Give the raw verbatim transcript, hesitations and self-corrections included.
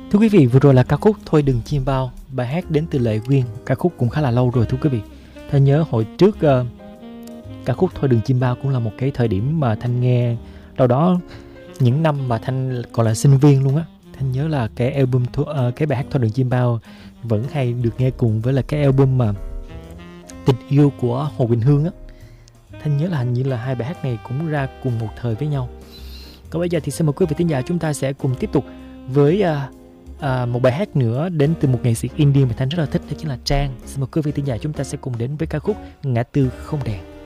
Thưa quý vị, vừa rồi là ca khúc Thôi Đừng Chim Bao, bài hát đến từ Lệ Quyên. Ca khúc cũng khá là lâu rồi thưa quý vị. Thanh nhớ hồi trước uh, ca khúc Thôi Đừng Chim Bao cũng là một cái thời điểm mà Thanh nghe đâu đó những năm mà Thanh còn là sinh viên luôn á. Thanh nhớ là cái album uh, cái bài hát Thôi Đừng Chim Bao vẫn hay được nghe cùng với là cái album mà Tình Yêu của Hồ Quỳnh Hương á. Thanh nhớ là hình như là hai bài hát này cũng ra cùng một thời với nhau. Còn bây giờ thì xin mời quý vị thính giả, chúng ta sẽ cùng tiếp tục với uh, uh, một bài hát nữa đến từ một nghệ sĩ indie mà Thanh rất là thích, đó chính là Trang. Xin mời quý vị thính giả, chúng ta sẽ cùng đến với ca khúc Ngã Tư Không Đèn.